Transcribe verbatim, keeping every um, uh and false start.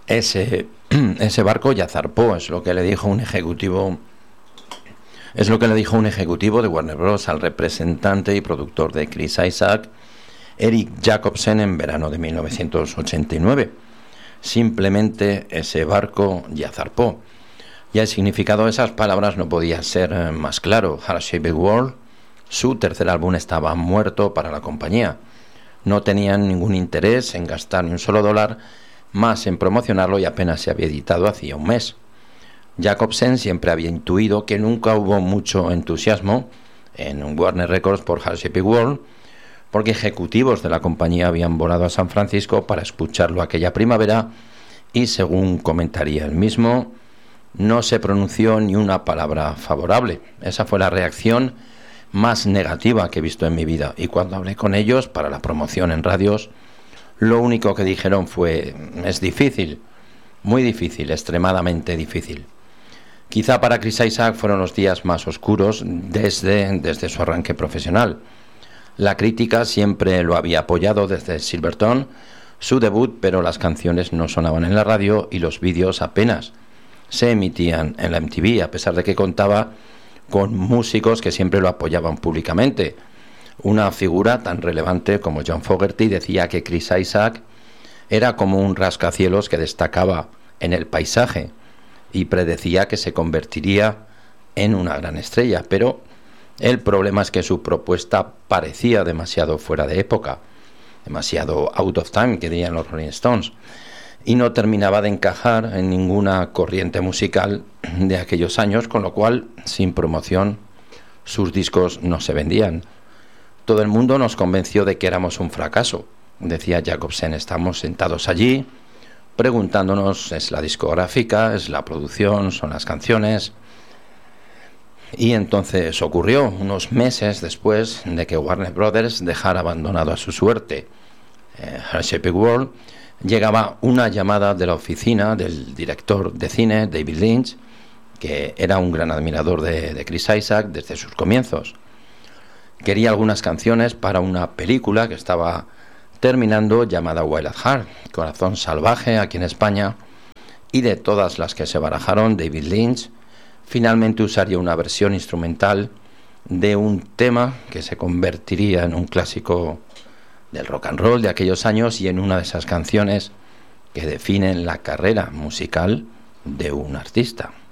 ese, ese barco ya zarpó, es lo que le dijo un ejecutivo, es lo que le dijo un ejecutivo de Warner Bros. Al representante y productor de Chris Isaak, Eric Jacobsen, en verano de mil novecientos ochenta y nueve. Simplemente ese barco ya zarpó. Y el significado de esas palabras no podía ser más claro. Heart-Shaped World, su tercer álbum, estaba muerto para la compañía. No tenían ningún interés en gastar ni un solo dólar más en promocionarlo y apenas se había editado hacía un mes. Jacobsen siempre había intuido que nunca hubo mucho entusiasmo en Warner Records por Heart-Shaped World, porque ejecutivos de la compañía habían volado a San Francisco para escucharlo aquella primavera y, según comentaría él mismo, no se pronunció ni una palabra favorable. Esa fue la reacción más negativa que he visto en mi vida, y cuando hablé con ellos para la promoción en radios, lo único que dijeron fue: es difícil, muy difícil, extremadamente difícil. Quizá para Chris Isaak fueron los días más oscuros desde, desde su arranque profesional. La crítica siempre lo había apoyado desde Silvertone, su debut, pero las canciones no sonaban en la radio y los vídeos apenas se emitían en la M T V, a pesar de que contaba con músicos que siempre lo apoyaban públicamente. Una figura tan relevante como John Fogerty decía que Chris Isaak era como un rascacielos que destacaba en el paisaje y predecía que se convertiría en una gran estrella, pero el problema es que su propuesta parecía demasiado fuera de época, demasiado out of time, que dirían los Rolling Stones, y no terminaba de encajar en ninguna corriente musical de aquellos años, con lo cual, sin promoción, sus discos no se vendían. Todo el mundo nos convenció de que éramos un fracaso, decía Jacobsen. Estamos sentados allí preguntándonos: ¿es la discográfica? ¿Es la producción? ¿Son las canciones? Y entonces ocurrió, unos meses después de que Warner Brothers dejara abandonado a su suerte eh, Heart-Shaped World, llegaba una llamada de la oficina del director de cine, David Lynch, que era un gran admirador de, de Chris Isaak desde sus comienzos. Quería algunas canciones para una película que estaba terminando llamada Wild at Heart, Corazón Salvaje, aquí en España, y de todas las que se barajaron, David Lynch finalmente usaría una versión instrumental de un tema que se convertiría en un clásico del rock and roll de aquellos años y en una de esas canciones que definen la carrera musical de un artista.